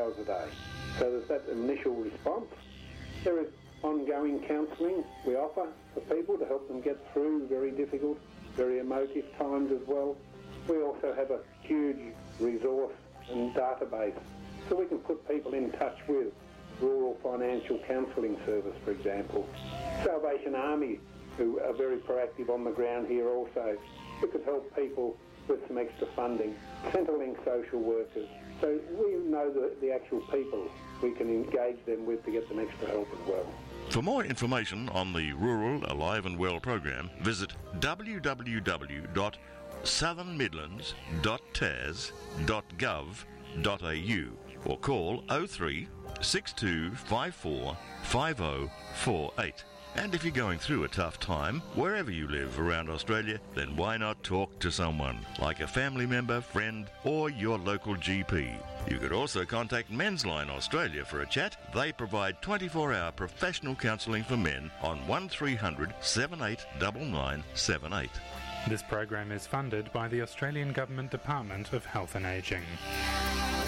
hours a day. So there's that initial response. There is ongoing counselling we offer for people to help them get through very difficult, very emotive times as well. We also have a huge resource and database so we can put people in touch with Rural Financial Counselling Service, for example. Salvation Army, who are very proactive on the ground here also, who could help people with some extra funding. Centrelink social workers. So we know the actual people we can engage them with to get them extra help as well. For more information on the Rural Alive and Well program, visit www.southernmidlands.tas.gov.au or call 03 6254 5048. And if you're going through a tough time, wherever you live around Australia, then why not talk to someone, like a family member, friend, or your local GP. You could also contact Men's Line Australia for a chat. They provide 24-hour professional counselling for men on 1300 789978. This program is funded by the Australian Government Department of Health and Ageing.